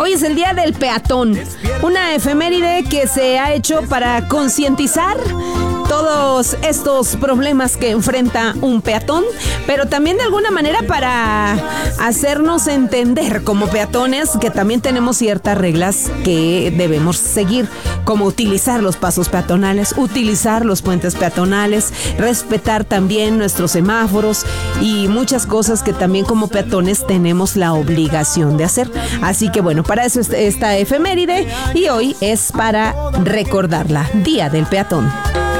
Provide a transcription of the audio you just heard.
Hoy es el Día del Peatón, una efeméride que se ha hecho para concientizar todos estos problemas que enfrenta un peatón, pero también de alguna manera para hacernos entender como peatones que también tenemos ciertas reglas que debemos seguir, como utilizar los pasos peatonales, utilizar los puentes peatonales, respetar también nuestros semáforos y muchas cosas que también como peatones tenemos la obligación de hacer. Así que bueno, para eso es esta efeméride y hoy es para recordarla, Día del Peatón.